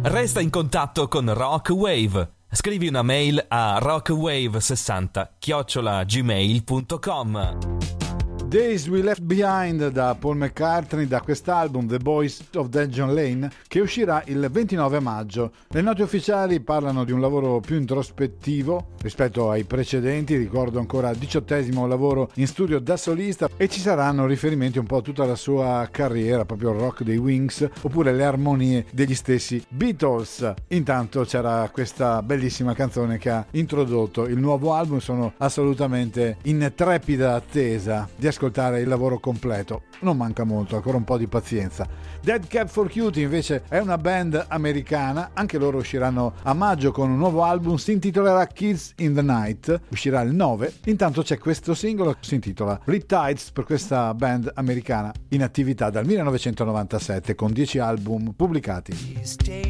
Resta in contatto con Rock Wave. Scrivi una mail a rockwave60@gmail.com. Days We Left Behind da Paul McCartney, da quest'album The Boys of Dungeon Lane, che uscirà il 29 maggio. Le note ufficiali parlano di un lavoro più introspettivo rispetto ai precedenti, ricordo ancora 18° lavoro in studio da solista, e ci saranno riferimenti un po' a tutta la sua carriera, proprio il rock dei Wings oppure le armonie degli stessi Beatles. Intanto c'era questa bellissima canzone che ha introdotto il nuovo album. Sono assolutamente in trepida attesa di ascoltare il lavoro completo. Non manca molto, ancora un po' di pazienza. Dead Cab for Cutie invece è una band americana, anche loro usciranno a maggio con un nuovo album, si intitolerà Kids in the Night, uscirà il 9. Intanto c'è questo singolo, si intitola Riptides, per questa band americana in attività dal 1997 con 10 album pubblicati.